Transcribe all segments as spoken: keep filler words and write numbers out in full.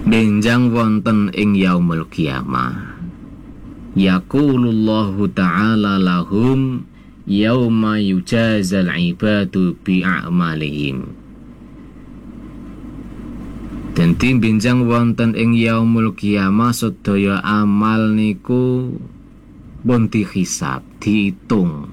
benjang wonten ing yaumul qiyamah yaqulullahu ta'ala lahum yauma yujazal ibadu bi a'malihim. Dadi benjang wonten ing yaumul qiyamah sedaya amal niku pun dihisab, diitung.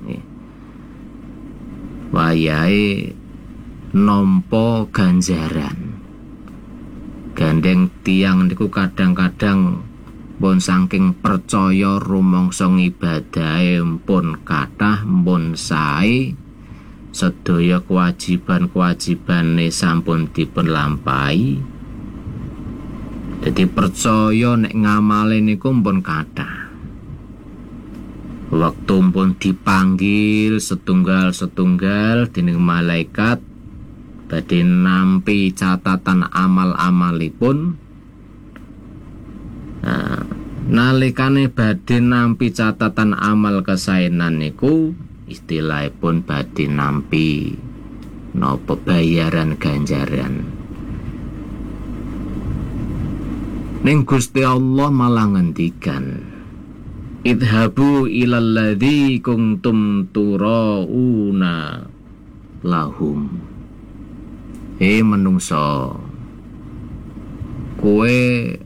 Wayahe nampa ganjaran. Gandeng tiang niku kadang-kadang pun saking percaya rumangsa ngibadahe pun kathah pun sae, sedaya kewajiban-kewajibane sampun dipun lampahi. Dadi percaya nek ngamale niku pun kathah. Waktu pun dipanggil setunggal-setunggal dening malaikat badhe nampi catatan amal-amalipun. Nah, nalikane badhe nampi catatan amal kesaenan niku istilahipun badhe nampi napa bayaran ganjaran. Ning Gusti Allah malah ngendikan, idhabu ilal ladzi kuntum turauna lahum. Eh menungso, kowe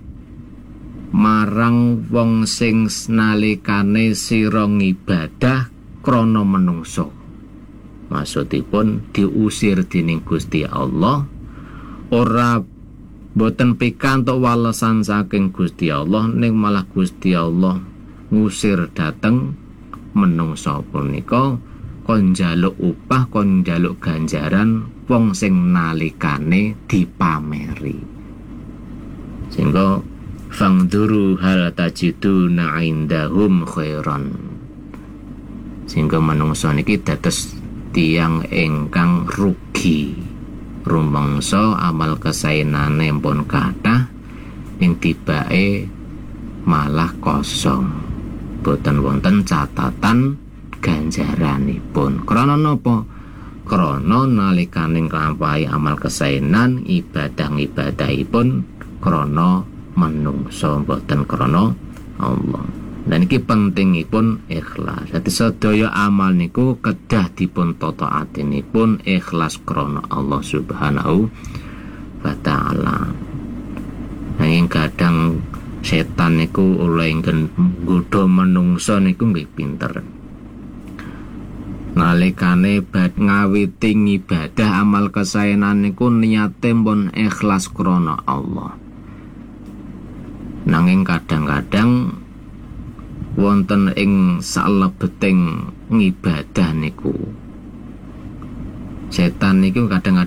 marang wong sing nalikane sira ngibadah krana menungso. Maksudipun diusir dening Gusti Allah, ora boten pikantuk walesan saking Gusti Allah, ning malah Gusti Allah ngusir dateng menungso punika kon njaluk upah, kon njaluk ganjaran wong sing nalikane dipameri. Sehingga fangduru hal tajiduna indahum khairan. Sehingga menungso niki dados tiyang ingkang rugi. Rumangsa amal kesaenane pun kathah ing tibake malah kosong. Boten wonten catatan ganjaranipun. Krana napa? Krana nalikane nglampahi amal kesaenan ibadah-ibadahipun krana manungsa boten krana Allah. Dan iki pentingipun ikhlas. Dadi sedaya amal niku kedah dipun tata atinipun ikhlas krana Allah Subhanahu wa taala. Nanging kadang setan niku oleh nggodha manungsa niku nggih pinter. Nalikane bad ngawiti ibadah amal kesaenan niku niate pun ikhlas krana Allah. Nanging kadang-kadang wonten ing salebeting ngibadah niku setan niku kadang-kadang